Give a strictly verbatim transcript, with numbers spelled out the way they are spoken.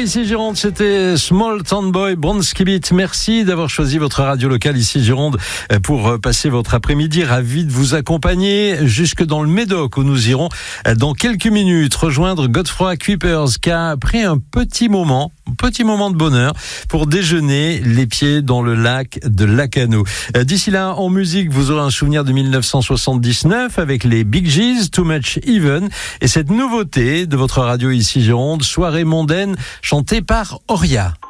ici Gironde, c'était Small Town Boy, Bronski Beat. Merci d'avoir choisi votre radio locale ici Gironde pour passer votre après-midi. Ravi de vous accompagner jusque dans le Médoc où nous irons dans quelques minutes rejoindre Godefroy Kuipers qui a pris un petit moment, un petit moment de bonheur pour déjeuner les pieds dans le lac de Lacanau. D'ici là, en musique, vous aurez un souvenir de dix-neuf cent soixante-dix-neuf avec les Bee Gees, Too Much Even, et cette nouveauté de votre radio ici Gironde, Soirée mondaine, chantée par Oria.